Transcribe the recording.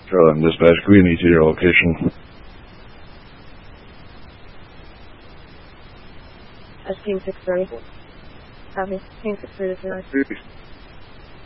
Carolina Dispatch, can we need to your location? That's King 630. Copy. King 630.